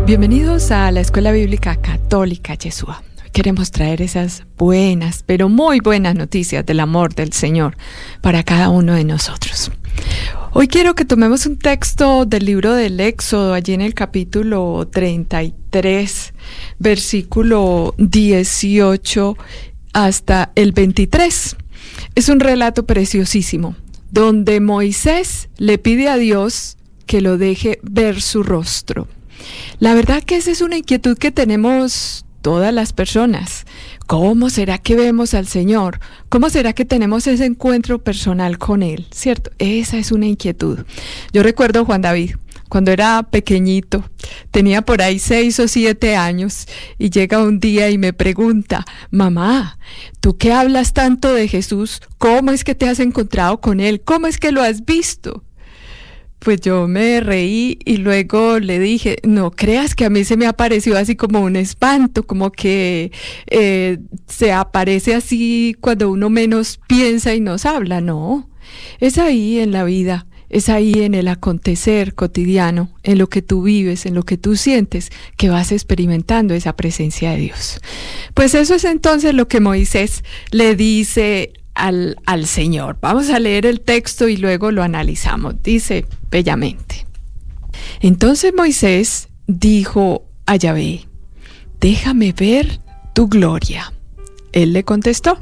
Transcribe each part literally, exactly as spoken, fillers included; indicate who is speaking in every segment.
Speaker 1: Bienvenidos a la Escuela Bíblica Católica Yeshua. Queremos traer esas buenas, pero muy buenas noticias del amor del Señor para cada uno de nosotros. Hoy quiero que tomemos un texto del libro del Éxodo, allí en el capítulo treinta y tres, versículo dieciocho hasta el veintitrés. Es un relato preciosísimo, donde Moisés le pide a Dios que lo deje ver su rostro. La verdad que esa es una inquietud que tenemos todas las personas. ¿Cómo será que vemos al Señor? ¿Cómo será que tenemos ese encuentro personal con Él? ¿Cierto? Esa es una inquietud. Yo recuerdo a Juan David, cuando era pequeñito, tenía por ahí seis o siete años, y llega un día y me pregunta: mamá, ¿tú que hablas tanto de Jesús? ¿Cómo es que te has encontrado con Él? ¿Cómo es que lo has visto? Pues yo me reí y luego le dije: no creas que a mí se me apareció así como un espanto, como que eh, se aparece así cuando uno menos piensa y nos habla. No, es ahí en la vida, es ahí en el acontecer cotidiano, en lo que tú vives, en lo que tú sientes, que vas experimentando esa presencia de Dios. Pues eso es entonces lo que Moisés le dice Al, al Señor. Vamos a leer el texto y luego lo analizamos. Dice bellamente: entonces Moisés dijo a Yahvé: déjame ver tu gloria. Él le contestó: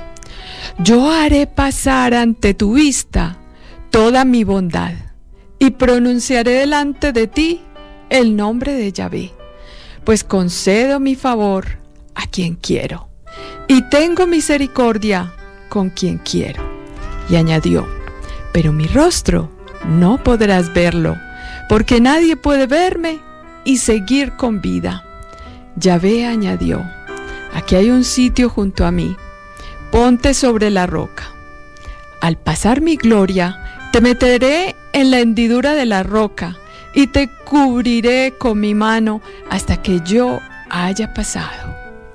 Speaker 1: yo haré pasar ante tu vista toda mi bondad y pronunciaré delante de ti el nombre de Yahvé, pues concedo mi favor a quien quiero y tengo misericordia con quien quiero. Y añadió: pero mi rostro no podrás verlo, porque nadie puede verme y seguir con vida. Yahvé añadió: aquí hay un sitio junto a mí, ponte sobre la roca. Al pasar mi gloria, te meteré en la hendidura de la roca y te cubriré con mi mano hasta que yo haya pasado.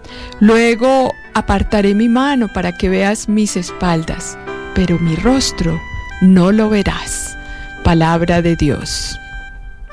Speaker 1: Luego apartaré mi mano para que veas mis espaldas, pero mi rostro no lo verás. Palabra de Dios.